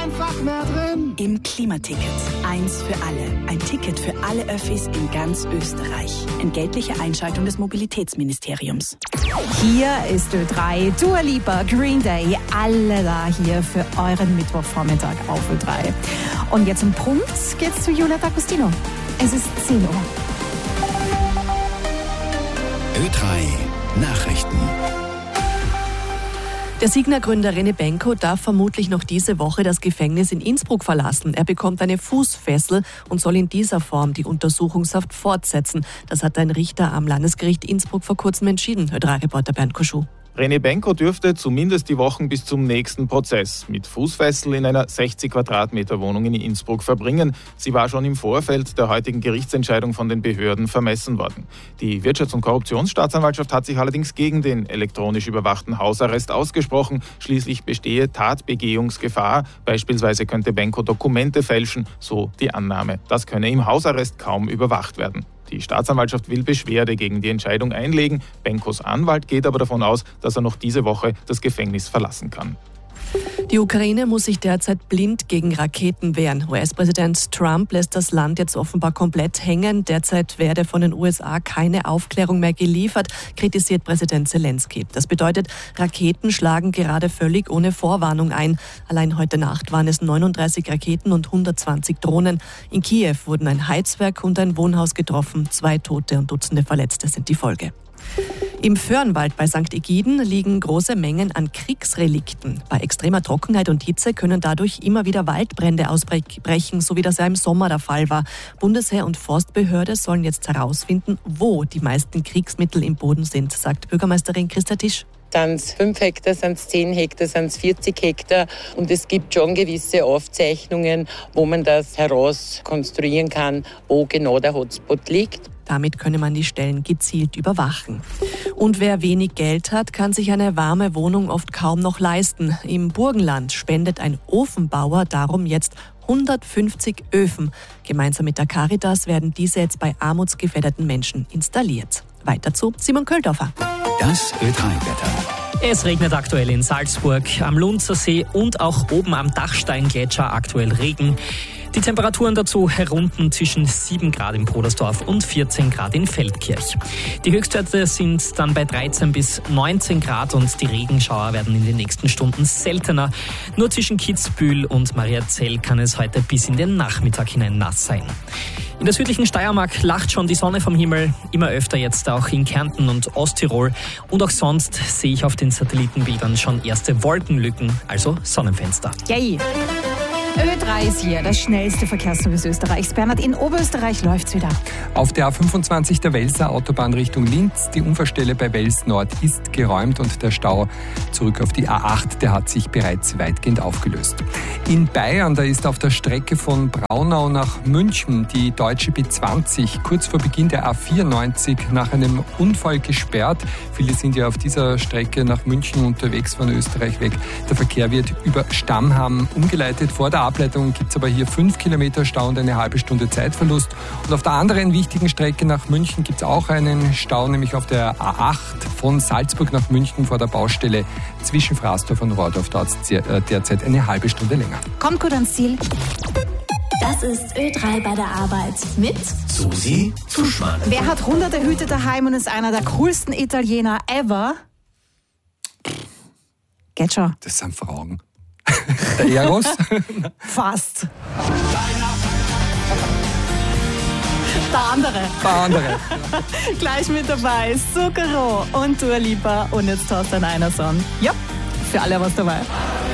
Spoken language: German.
einfach mehr drin. Im Klimaticket. Eins für alle. Ein Ticket für alle Öffis in ganz Österreich. Entgeltliche Einschaltung des Mobilitätsministeriums. Hier ist Ö3, Dua Lipa, Green Day, alle da hier für euren Mittwochvormittag auf Ö3. Und jetzt im Punkt geht's zu Julia D'Agostino. Es ist 10 Uhr. Ö3 Nachrichten. Der Signa-Gründer René Benko darf vermutlich noch diese Woche das Gefängnis in Innsbruck verlassen. Er bekommt eine Fußfessel und soll in dieser Form die Untersuchungshaft fortsetzen. Das hat ein Richter am Landesgericht Innsbruck vor kurzem entschieden. Ö3-Reporter Bernd Koschuh. René Benko dürfte zumindest die Wochen bis zum nächsten Prozess mit Fußfessel in einer 60 Quadratmeter Wohnung in Innsbruck verbringen. Sie war schon im Vorfeld der heutigen Gerichtsentscheidung von den Behörden vermessen worden. Die Wirtschafts- und Korruptionsstaatsanwaltschaft hat sich allerdings gegen den elektronisch überwachten Hausarrest ausgesprochen. Schließlich bestehe Tatbegehungsgefahr. Beispielsweise könnte Benko Dokumente fälschen, so die Annahme. Das könne im Hausarrest kaum überwacht werden. Die Staatsanwaltschaft will Beschwerde gegen die Entscheidung einlegen. Benkos Anwalt geht aber davon aus, dass er noch diese Woche das Gefängnis verlassen kann. Die Ukraine muss sich derzeit blind gegen Raketen wehren. US-Präsident Trump lässt das Land jetzt offenbar komplett hängen. Derzeit werde von den USA keine Aufklärung mehr geliefert, kritisiert Präsident Zelensky. Das bedeutet, Raketen schlagen gerade völlig ohne Vorwarnung ein. Allein heute Nacht waren es 39 Raketen und 120 Drohnen. In Kiew wurden ein Heizwerk und ein Wohnhaus getroffen. 2 Tote und Dutzende Verletzte sind die Folge. Im Föhrenwald bei St. Egiden liegen große Mengen an Kriegsrelikten. Bei extremer Trockenheit und Hitze können dadurch immer wieder Waldbrände ausbrechen, so wie das ja im Sommer der Fall war. Bundesheer und Forstbehörde sollen jetzt herausfinden, wo die meisten Kriegsmittel im Boden sind, sagt Bürgermeisterin Christa Tisch. Sind es 5 Hektar, sind es 10 Hektar, sind es 40 Hektar. Und es gibt schon gewisse Aufzeichnungen, wo man das herauskonstruieren kann, wo genau der Hotspot liegt. Damit könne man die Stellen gezielt überwachen. Und wer wenig Geld hat, kann sich eine warme Wohnung oft kaum noch leisten. Im Burgenland spendet ein Ofenbauer darum jetzt 150 Öfen. Gemeinsam mit der Caritas werden diese jetzt bei armutsgefährdeten Menschen installiert. Weiter zu Simon Köldorfer. Das Ö3-Wetter. Es regnet aktuell in Salzburg, am Lunzer See und auch oben am Dachsteingletscher aktuell Regen. Die Temperaturen dazu herunten zwischen 7 Grad in Brodersdorf und 14 Grad in Feldkirch. Die Höchstwerte sind dann bei 13 bis 19 Grad und die Regenschauer werden in den nächsten Stunden seltener. Nur zwischen Kitzbühel und Mariazell kann es heute bis in den Nachmittag hinein nass sein. In der südlichen Steiermark lacht schon die Sonne vom Himmel, immer öfter jetzt auch in Kärnten und Osttirol. Und auch sonst sehe ich auf den Satellitenbildern schon erste Wolkenlücken, also Sonnenfenster. Yay! Ö3 ist hier, das schnellste Verkehrsservice Österreichs. Bernhard, in Oberösterreich läuft's wieder. Auf der A25 der Welser Autobahn Richtung Linz. Die Unfallstelle bei Wels Nord ist geräumt und der Stau zurück auf die A8, der hat sich bereits weitgehend aufgelöst. In Bayern, da ist auf der Strecke von Braunau nach München die deutsche B20 kurz vor Beginn der A94 nach einem Unfall gesperrt. Viele sind ja auf dieser Strecke nach München unterwegs von Österreich weg. Der Verkehr wird über Stammham umgeleitet. Vor der Ableitung gibt es aber hier 5 Kilometer Stau und eine halbe Stunde Zeitverlust. Und auf der anderen wichtigen Strecke nach München gibt es auch einen Stau, nämlich auf der A8 von Salzburg nach München vor der Baustelle zwischen Fraßdorf und Rohrdorf. Dauert es derzeit eine halbe Stunde länger. Kommt gut ans Ziel. Das ist Ö3 bei der Arbeit mit Susi Zuschmann. Wer hat hunderte Hüte daheim und ist einer der coolsten Italiener ever? Geht schon. Das sind Fragen. Der Eros? Fast. Der andere. Gleich mit dabei Zucchero und Dua Lipa und jetzt Thorsten Einerson. Ja, für alle was dabei.